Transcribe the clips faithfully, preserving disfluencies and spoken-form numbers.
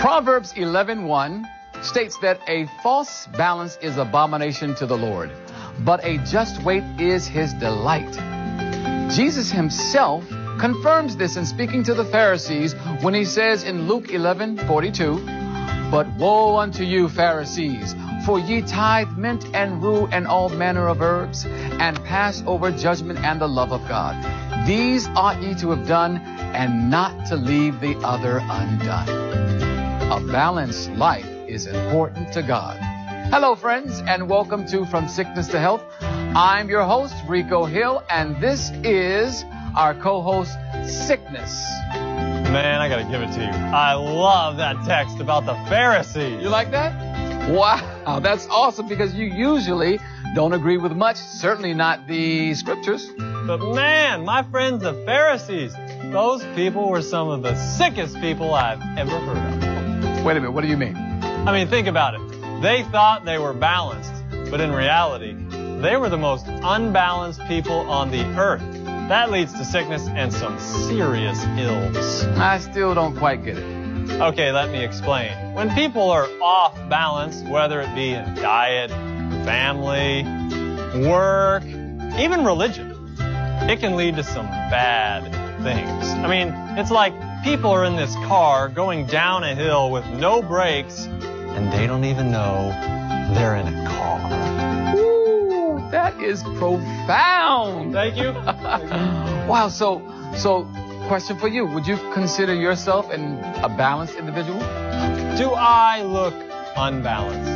Proverbs eleven one states that a false balance is abomination to the Lord, but a just weight is his delight. Jesus himself confirms this in speaking to the Pharisees when he says in Luke eleven forty-two, "But woe unto you, Pharisees, for ye tithe mint and rue and all manner of herbs, and pass over judgment and the love of God. These ought ye to have done, and not to leave the other undone." A balanced life is important to God. Hello, friends, and welcome to From Sickness to Health. I'm your host, Rico Hill, and this is our co-host, Sickness. Man, I gotta give it to you. I love that text about the Pharisees. You like that? Wow, that's awesome, because you usually don't agree with much, certainly not the scriptures. But man, my friends, the Pharisees, those people were some of the sickest people I've ever heard of. Wait a minute, what do you mean? I mean, think about it. They thought they were balanced, but in reality, they were the most unbalanced people on the earth. That leads to sickness and some serious ills. I still don't quite get it. Okay, let me explain. When people are off balance, whether it be in diet, family, work, even religion, it can lead to some bad things. I mean, it's like people are in this car going down a hill with no brakes, and they don't even know they're in a car. Ooh, that is profound. Thank you. Wow, so, so, question for you. Would you consider yourself an, a balanced individual? Do I look unbalanced?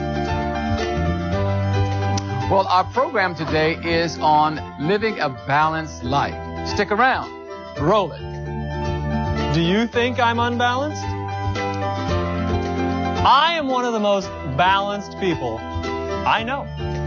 Well, our program today is on living a balanced life. Stick around. Roll it. Do you think I'm unbalanced? I am one of the most balanced people I know.